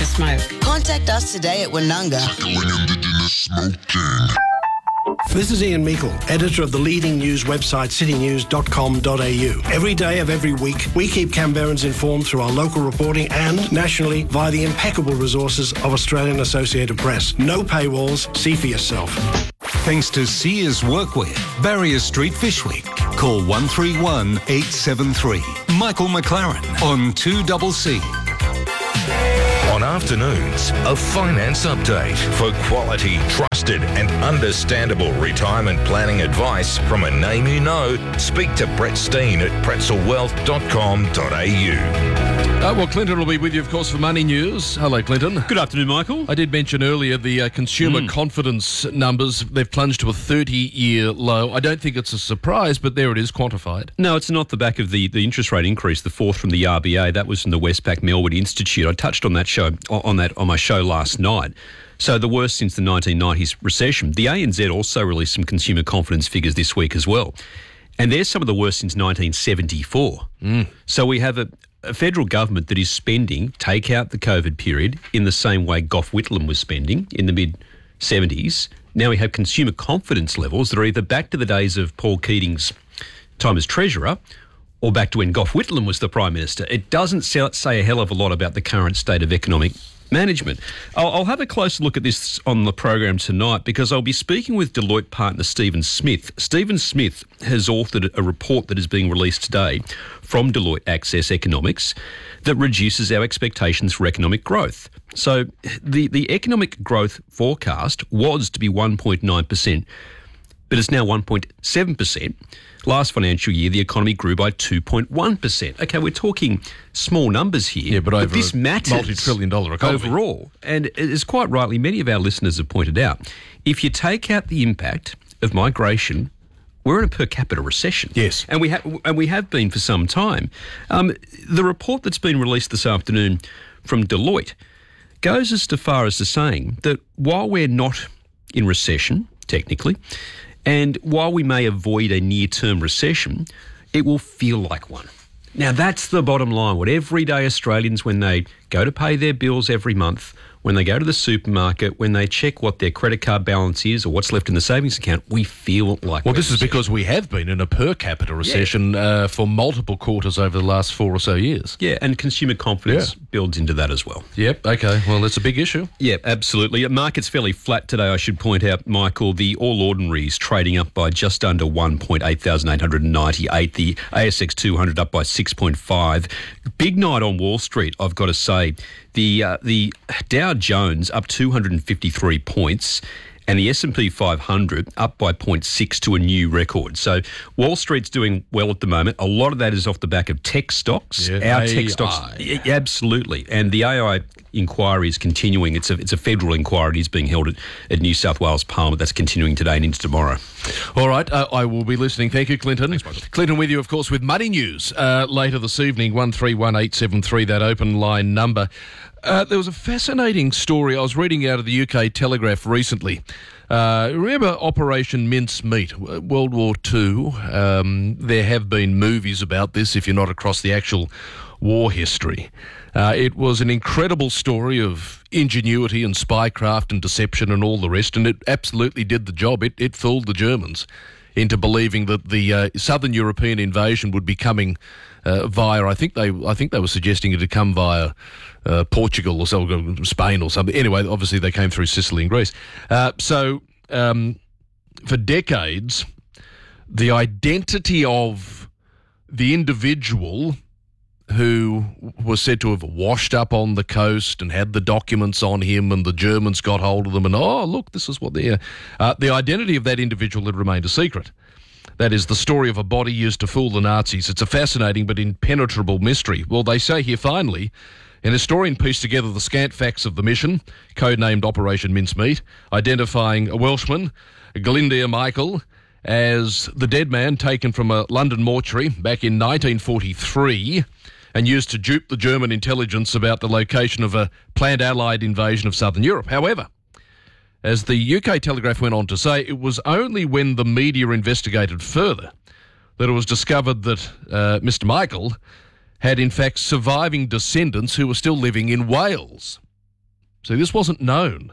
smoke. Contact us today at Woonunga. Tackling Indigenous smoking. This is Ian Meikle, editor of the leading news website citynews.com.au. Every day of every week, we keep Canberrans informed through our local reporting and nationally via the impeccable resources of Australian Associated Press. No paywalls, see for yourself. Thanks to Sears Workwear, Barrier Street Fish Week. Call 131 873. Michael McLaren on 2CC. On afternoons, a finance update for quality, trusted and understandable retirement planning advice from a name you know. Speak to Brett Steen at pretzelwealth.com.au. Well, Clinton will be with you, of course, for Money News. Hello, Clinton. Good afternoon, Michael. I did mention earlier the consumer confidence numbers. They've plunged to a 30-year low. I don't think it's a surprise, but there it is, quantified. No, it's not the back of the interest rate increase, the fourth from the RBA. That was from the Westpac Melbourne Institute. I touched on that show on my show last night. So the worst since the 1990s recession. The ANZ also released some consumer confidence figures this week as well. And they're some of the worst since 1974. So we have a federal government that is spending, take out the COVID period, in the same way Gough Whitlam was spending in the mid-70s. Now we have consumer confidence levels that are either back to the days of Paul Keating's time as Treasurer or back to when Gough Whitlam was the Prime Minister. It doesn't say a hell of a lot about the current state of economic management. I'll have a closer look at this on the program tonight because I'll be speaking with Deloitte partner Stephen Smith. Stephen Smith has authored a report that is being released today from Deloitte Access Economics that reduces our expectations for economic growth. So the economic growth forecast was to be 1.9%, but it's now 1.7%. Last financial year, the economy grew by 2.1%. Okay, we're talking small numbers here, yeah, but this matters multi-trillion-dollar economy overall. And as quite rightly many of our listeners have pointed out, if you take out the impact of migration, we're in a per capita recession. Yes, and we have been for some time. The report that's been released this afternoon from Deloitte goes as far as to saying that while we're not in recession technically, and while we may avoid a near-term recession, it will feel like one. Now, that's the bottom line. What everyday Australians, when they go to pay their bills every month, when they go to the supermarket, when they check what their credit card balance is or what's left in the savings account, we feel like well, this is because we have been in a per capita recession for multiple quarters over the last 4 or so years. Yeah, and consumer confidence builds into that as well. Yep, okay. Well, that's a big issue. Yeah, absolutely. Market's fairly flat today, I should point out, Michael. The All Ordinaries trading up by just under 1.8,898. The ASX 200 up by 6.5. Big night on Wall Street, I've got to say. The Dow Jones up 253 points and the S&P 500 up by 0.6 to a new record. So Wall Street's doing well at the moment. A lot of that is off the back of tech stocks. Yeah, Our tech stocks, absolutely. And the AI inquiry is continuing. It's a federal inquiry. It's being held at New South Wales Parliament. That's continuing today and into tomorrow. All right, I will be listening. Thank you, Clinton. Thanks, Michael. Clinton with you, of course, with Money News later this evening, 131873, that open line number. There was a fascinating story I was reading out of the UK Telegraph recently. Remember Operation Mincemeat, World War II? There have been movies about this if you're not across the actual war history. It was an incredible story of ingenuity and spycraft and deception and all the rest, and it absolutely did the job. It fooled the Germans into believing that the southern European invasion would be coming via, I think they were suggesting it had come via Portugal or Spain or something. Anyway, obviously they came through Sicily and Greece. So for decades, the identity of the individual who was said to have washed up on the coast and had the documents on him, and the Germans got hold of them, and look, this is what they're... the identity of that individual had remained a secret. That is the story of a body used to fool the Nazis. It's a fascinating but impenetrable mystery. Well, they say here finally, an historian pieced together the scant facts of the mission, codenamed Operation Mincemeat, identifying a Welshman, Glindair Michael, as the dead man taken from a London mortuary back in 1943 and used to dupe the German intelligence about the location of a planned Allied invasion of southern Europe. However, as the UK Telegraph went on to say, it was only when the media investigated further that it was discovered that Mr. Michael had in fact surviving descendants who were still living in Wales. So this wasn't known.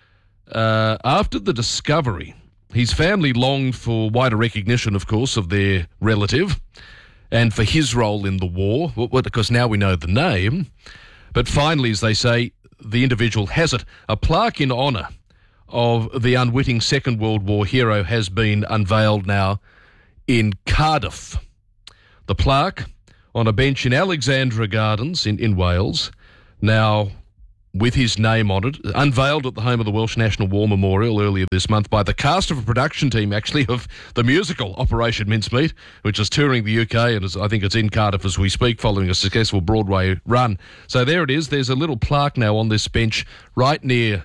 After the discovery, his family longed for wider recognition, of course, of their relative and for his role in the war, because now we know the name. But finally, as they say, the individual has it. A plaque in honour of the unwitting Second World War hero has been unveiled now in Cardiff. The plaque on a bench in Alexandra Gardens in Wales, now with his name on it, unveiled at the home of the Welsh National War Memorial earlier this month by the cast of a production team, actually, of the musical Operation Mincemeat, which is touring the UK, and I think it's in Cardiff as we speak, following a successful Broadway run. So there it is. There's a little plaque now on this bench right near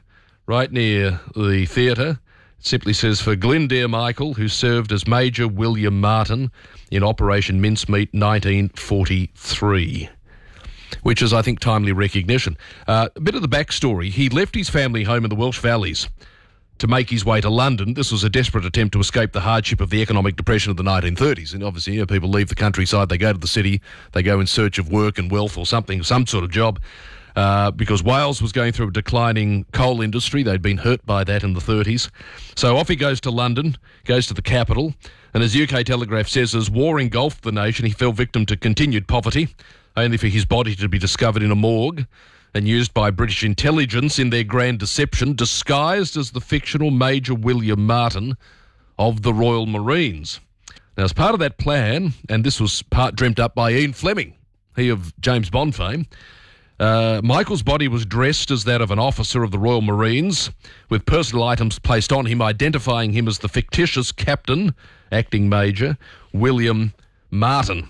the theatre. It simply says, for Glendaire Michael, who served as Major William Martin in Operation Mincemeat 1943. Which is, I think, timely recognition. A bit of the backstory. He left his family home in the Welsh Valleys to make his way to London. This was a desperate attempt to escape the hardship of the economic depression of the 1930s. And obviously, people leave the countryside, they go to the city, they go in search of work and wealth or something, some sort of job, because Wales was going through a declining coal industry. They'd been hurt by that in the 30s. So off he goes to London, goes to the capital, and as UK Telegraph says, as war engulfed the nation, he fell victim to continued poverty, only for his body to be discovered in a morgue and used by British intelligence in their grand deception, disguised as the fictional Major William Martin of the Royal Marines. Now, as part of that plan, and this was part dreamt up by Ian Fleming, he of James Bond fame, Michael's body was dressed as that of an officer of the Royal Marines, with personal items placed on him, identifying him as the fictitious captain, acting Major, William Martin.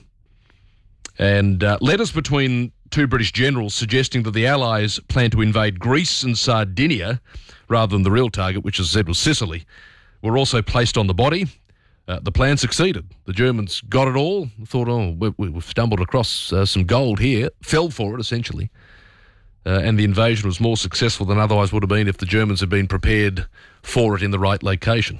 And letters between two British generals suggesting that the Allies planned to invade Greece and Sardinia, rather than the real target, which as I said was Sicily, were also placed on the body. The plan succeeded. The Germans got it all, thought, we've stumbled across some gold here, fell for it, essentially. And the invasion was more successful than otherwise would have been if the Germans had been prepared for it in the right location.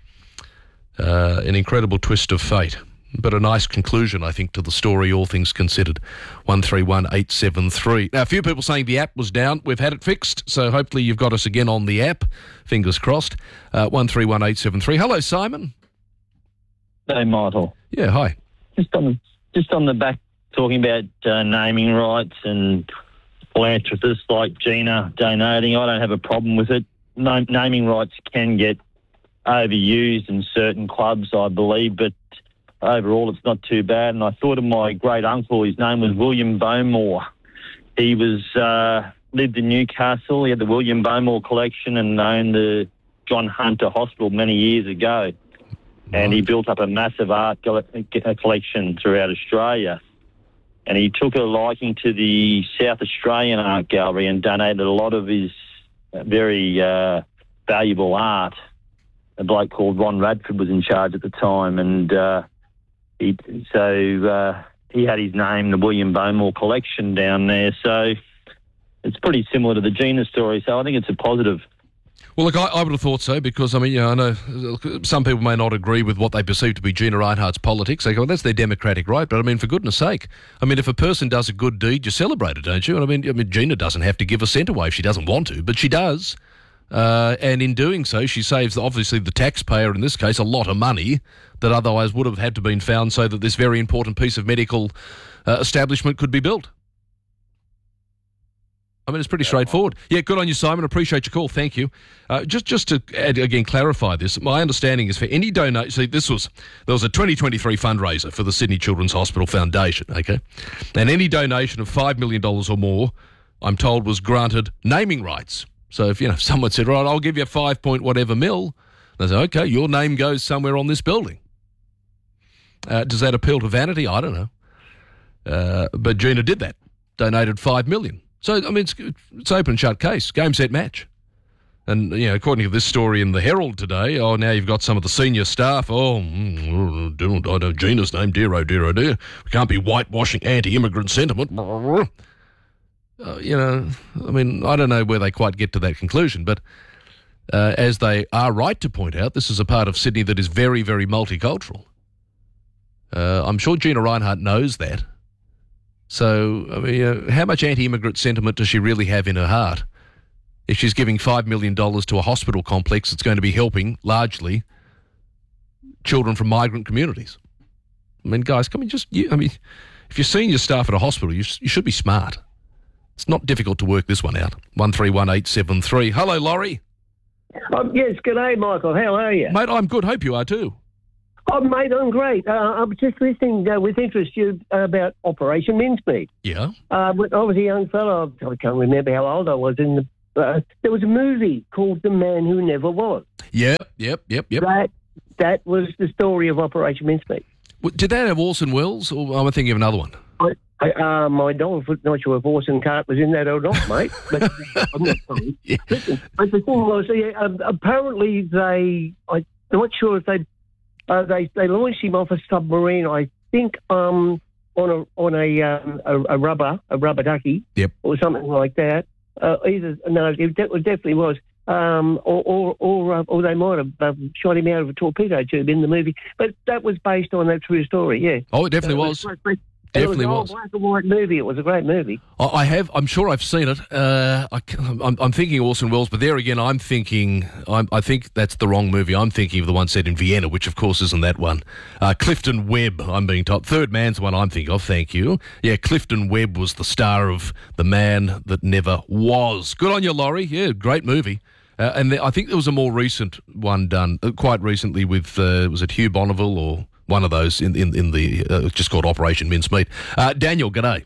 An incredible twist of fate. But a nice conclusion, I think, to the story, all things considered. 131873. Now, a few people saying the app was down. We've had it fixed, so hopefully you've got us again on the app. Fingers crossed. 131873. Hello, Simon. Hey, Michael. Yeah, hi. Just on the back, talking about naming rights and philanthropists like Gina donating, I don't have a problem with it. Naming rights can get overused in certain clubs, I believe, but overall, it's not too bad. And I thought of my great uncle. His name was William Bowmore. He was lived in Newcastle. He had the William Bowmore collection and owned the John Hunter Hospital many years ago. And he built up a massive art collection throughout Australia. And he took a liking to the South Australian Art Gallery and donated a lot of his very valuable art. A bloke called Ron Radford was in charge at the time, and he had his name, the William Bowmore collection, down there. So it's pretty similar to the Gina story. So I think it's a positive. Well, look, I would have thought so because, I mean, I know some people may not agree with what they perceive to be Gina Rinehart's politics. They go, well, that's their democratic right. But, I mean, for goodness sake, I mean, if a person does a good deed, you celebrate it, don't you? And I mean, Gina doesn't have to give a cent away if she doesn't want to, but she does. And in doing so, she saves, obviously, the taxpayer, in this case, a lot of money that otherwise would have had to been found so that this very important piece of medical establishment could be built. I mean, it's pretty straightforward. Yeah, good on you, Simon. Appreciate your call. Thank you. Just to again clarify this, my understanding is for any donation. See, there was a 2023 fundraiser for the Sydney Children's Hospital Foundation. Okay, and any donation of $5 million or more, I'm told, was granted naming rights. So if someone said, right, I'll give you 5 point whatever mil, they say, okay, your name goes somewhere on this building. Does that appeal to vanity? I don't know. But Gina did that, donated $5 million. So, I mean, it's open and shut case, game, set, match. And, according to this story in the Herald today, now you've got some of the senior staff, I know Gina's name, dear, oh dear, oh dear. We can't be whitewashing anti-immigrant sentiment. I mean, I don't know where they quite get to that conclusion, but as they are right to point out, this is a part of Sydney that is very, very multicultural. I'm sure Gina Rinehart knows that. So, I mean, how much anti-immigrant sentiment does she really have in her heart? if she's giving $5 million to a hospital complex that's going to be helping, largely, children from migrant communities. I mean, guys, if you're senior staff at a hospital, you should be smart. It's not difficult to work this one out. 131873. Hello, Laurie. Yes, good day, Michael. How are you? Mate, I'm good. Hope you are too. Oh, mate, I'm great. I was just listening with interest about Operation Mincemeat. Yeah. When I was a young fellow, I can't remember how old I was. There was a movie called The Man Who Never Was. Yep. That was the story of Operation Mincemeat. Did that have Orson Welles, or am I thinking of another one? I'm not sure if Orson Cart was in that or not, mate. But I'm not sure. Yeah. But the thing was, apparently I'm not sure if they launched him off a submarine. I think on a rubber ducky, yep, or something like that. It definitely was. Or they might have shot him out of a torpedo tube in the movie. But that was based on that true story, yeah. Oh, it definitely was. Definitely was. It was an old black and white movie. It was a great movie. I'm sure I've seen it. I'm thinking Orson Welles, but there again, I think that's the wrong movie. I'm thinking of the one set in Vienna, which of course isn't that one. Clifton Webb, I'm being told. Third Man's the one I'm thinking of, thank you. Yeah, Clifton Webb was the star of The Man That Never Was. Good on you, Laurie. Yeah, great movie. I think there was a more recent one done quite recently with, was it Hugh Bonneville or one of those in the just called Operation Mincemeat. Daniel, g'day.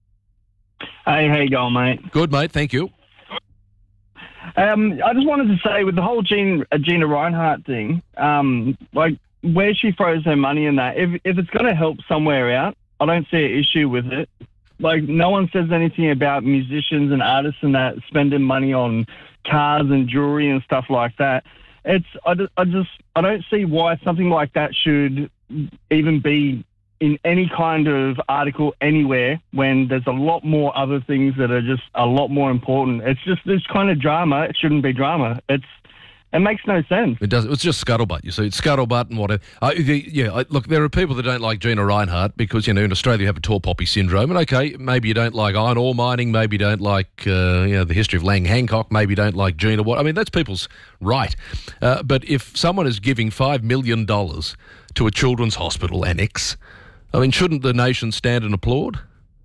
Hey, how you going, mate? Good, mate. Thank you. I just wanted to say, with the whole Gina Reinhardt thing, where she throws her money in that, if it's going to help somewhere out, I don't see an issue with it. Like, no one says anything about musicians and artists and that spending money on cars and jewelry and stuff like that. I don't see why something like that should even be in any kind of article anywhere when there's a lot more other things that are just a lot more important. It's just this kind of drama. It shouldn't be drama. It makes no sense. It does. It's just scuttlebutt. You see, it's scuttlebutt and whatever. Look, there are people that don't like Gina Reinhardt because, in Australia you have a tall poppy syndrome. And okay, maybe you don't like iron ore mining. Maybe you don't like, the history of Lang Hancock. Maybe you don't like Gina. That's people's right. But if someone is giving $5 million to a children's hospital annex, shouldn't the nation stand and applaud?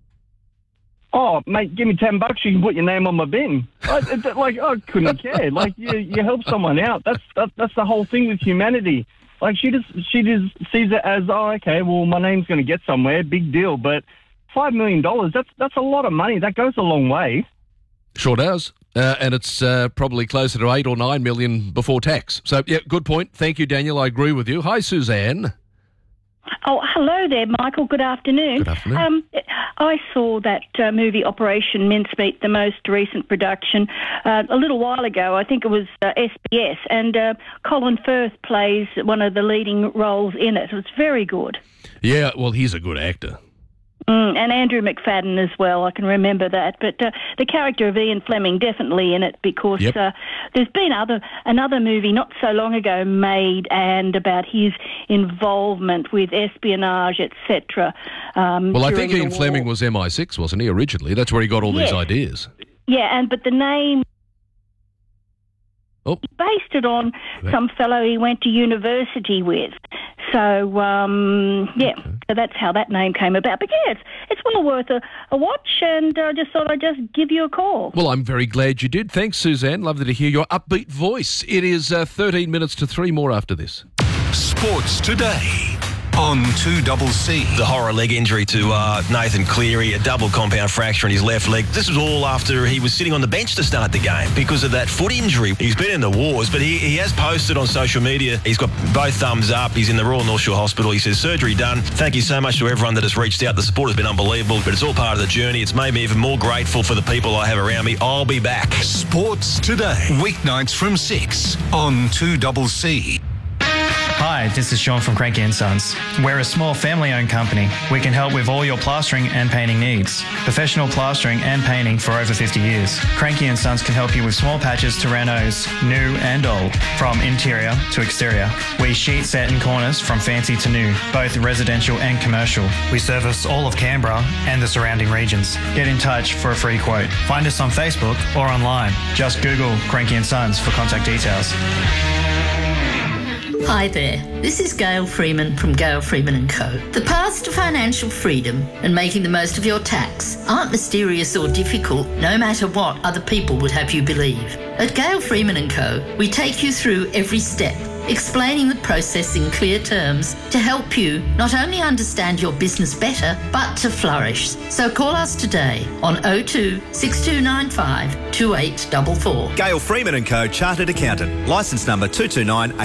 Oh, mate, give me $10, you can put your name on my bin. I couldn't care. You help someone out. That's the whole thing with humanity. She just sees it as, okay, well, my name's going to get somewhere, big deal. But $5 million, that's a lot of money. That goes a long way. Sure does. And it's probably closer to 8 or 9 million before tax. So, yeah, good point. Thank you, Daniel. I agree with you. Hi, Suzanne. Oh, hello there, Michael. Good afternoon. Good afternoon. I saw that movie Operation Mincemeat, the most recent production, a little while ago. I think it was SBS, and Colin Firth plays one of the leading roles in it. It's very good. Yeah, well, he's a good actor. And Andrew McFadden as well, I can remember that. But the character of Ian Fleming definitely in it because there's been another movie not so long ago made and about his involvement with espionage, etc. Well, I think Ian Fleming was MI6, wasn't he, originally? That's where he got all these ideas. Yeah, but the name... Oh. He based it on some fellow he went to university with. So, so that's how that name came about. But, yeah, it's well worth a watch, and I just thought I'd just give you a call. Well, I'm very glad you did. Thanks, Suzanne. Lovely to hear your upbeat voice. It is 13 minutes to 3 more after this. Sports Today on 2CC. The horror leg injury to Nathan Cleary, a double compound fracture in his left leg. This was all after he was sitting on the bench to start the game because of that foot injury. He's been in the wars, but he has posted on social media. He's got both thumbs up. He's in the Royal North Shore Hospital. He says, surgery done. Thank you so much to everyone that has reached out. The support has been unbelievable, but it's all part of the journey. It's made me even more grateful for the people I have around me. I'll be back. Sports Today, weeknights from 6 on 2CC. Hi, Hi, this is Sean from Cranky & Sons. We're a small family-owned company. We can help with all your plastering and painting needs. Professional plastering and painting for over 50 years. Cranky & Sons can help you with small patches to renos, new and old, from interior to exterior. We sheet set in corners from fancy to new, both residential and commercial. We service all of Canberra and the surrounding regions. Get in touch for a free quote. Find us on Facebook or online. Just Google Cranky & Sons for contact details. Hi there, this is Gail Freeman from Gail Freeman & Co. The paths to financial freedom and making the most of your tax aren't mysterious or difficult, no matter what other people would have you believe. At Gail Freeman & Co, we take you through every step, explaining the process in clear terms to help you not only understand your business better, but to flourish. So call us today on 02 6295 2844. Gail Freeman & Co, Chartered Accountant, licence number 229